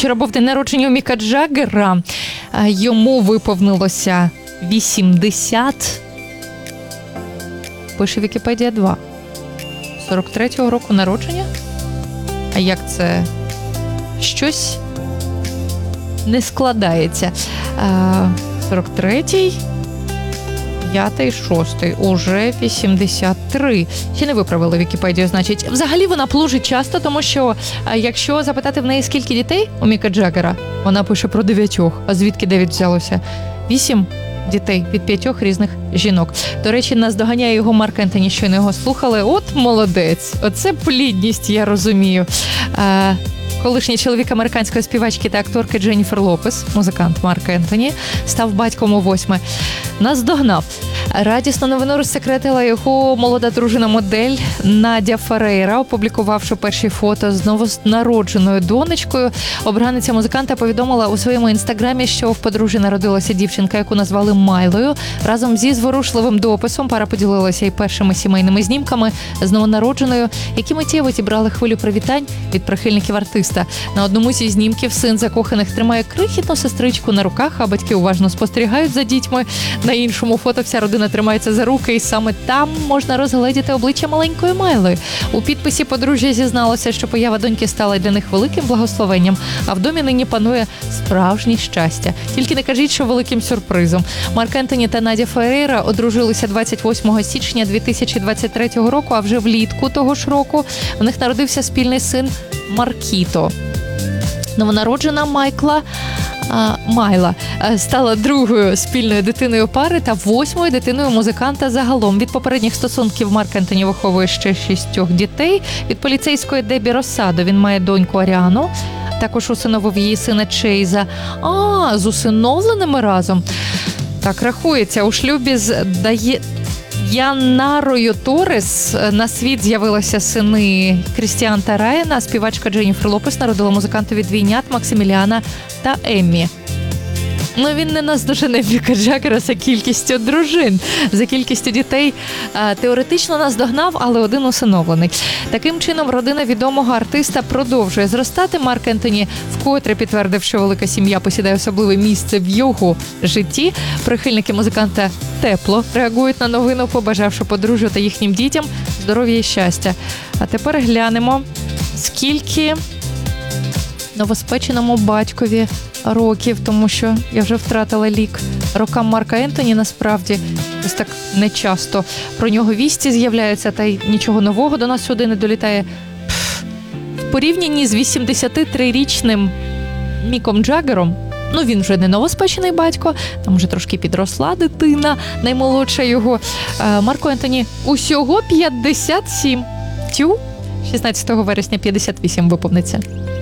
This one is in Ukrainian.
вчора був день народження у Міка Джаггера. Йому виповнилося 80. Пише Вікіпедія 2. 43-го року народження? А як це? Щось не складається. 43-й, 5-й, 6-й. Уже 83. Ще не виправили Вікіпедію, значить. Взагалі вона плужить часто, тому що якщо запитати в неї, скільки дітей у Міка Джаггера, вона пише про 9. А звідки 9 взялося? 8 дітей від 5 різних жінок. До речі, наздоганяє його Марк Ентоні, щойно його слухали. От молодець. Оце плідність, я розумію. Колишній чоловік американської співачки та акторки Дженніфер Лопес, музикант Марк Ентоні, став батьком у 8. Наздогнав. Радісну новину розсекретила його молода дружина-модель Надя Ферейра, опублікувавши перші фото з новонародженою донечкою. Обраниця музиканта повідомила у своєму інстаграмі, що в подружжя народилася дівчинка, яку назвали Майлою. Разом зі зворушливим дописом пара поділилася і першими сімейними знімками з новонародженою, які миттєво зібрали хвилю привітань від прихильників артиста. На одному зі знімків син закоханих тримає крихітну сестричку на руках, а батьки уважно спостерігають за дітьми. На іншому фото вся родина тримається за руки, і саме там можна розгледіти обличчя маленької Майли. У підписі подружжя зізналося, що поява доньки стала для них великим благословенням, а в домі нині панує справжнє щастя. Тільки не кажіть, що великим сюрпризом. Марк Ентоні та Надя Ферейра одружилися 28 січня 2023 року, а вже влітку того ж року в них народився спільний син Маркіто. Новонароджена Майла стала другою спільною дитиною пари та 8-ю дитиною музиканта загалом. Від попередніх стосунків Марк Ентоні виховує ще 6 дітей. Від поліцейської Дебі Росадо він має доньку Аріану. Також усиновив її сина Чейза. З усиновленими разом. Так рахується. У шлюбі з Янарою Торес на світ з'явилися сини Крістіан та Райана. Співачка Дженніфер Лопес народила музикантові двійнят Максиміліана та Еммі. Він не наздожене Міка Джаггера за кількістю дружин, за кількістю дітей. Теоретично наздогнав, але один усиновлений. Таким чином, родина відомого артиста продовжує зростати. Марк Ентоні вкотре підтвердив, що велика сім'я посідає особливе місце в його житті. Прихильники музиканта тепло реагують на новину, побажавши подружжю та їхнім дітям здоров'я і щастя. А тепер глянемо, скільки новоспеченому батькові років, тому що я вже втратила лік рокам Марка Ентоні, насправді. Ось так нечасто про нього вісті з'являються, та й нічого нового до нас сюди не долітає. В порівнянні з 83-річним Міком Джаггером, він вже не новоспечений батько, там вже трошки підросла дитина, наймолодша його. Марку Ентоні усього 57. 16 вересня 58 виповниться.